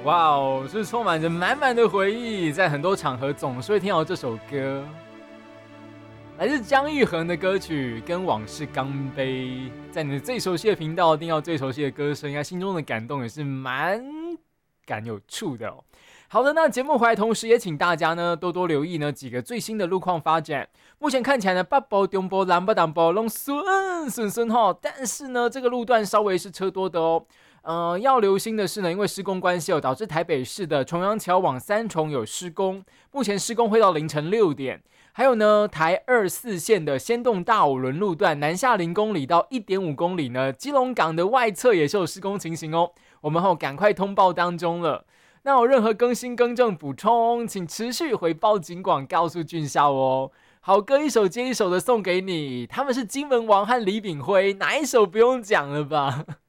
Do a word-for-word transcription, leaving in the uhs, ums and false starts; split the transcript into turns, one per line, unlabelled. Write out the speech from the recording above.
哇哦，是充满着满满的回忆，在很多场合总是会听到这首歌，来自姜育恒的歌曲《跟往事干杯》。在你的最熟悉的频道听到最熟悉的歌声，应该心中的感动也是蛮感有触的哦。好的，那节目回来同时也请大家呢多多留意呢几个最新的路况发展。目前看起来呢，北部、中部、南部、南部都顺顺顺哈，但是呢这个路段稍微是车多的哦。呃，要留心的是呢，因为施工关系哦，导致台北市的重阳桥往三重有施工，目前施工会到凌晨六点。还有呢，台二四线的先动大五轮路段南下零公里到一点五公里呢，基隆港的外侧也是有施工情形哦。我们后赶快通报当中了。那有任何更新、更正、补充，请持续回报警广，告诉俊孝哦。好歌一首接一首的送给你，他们是金门王和李炳辉，哪一首不用讲了吧？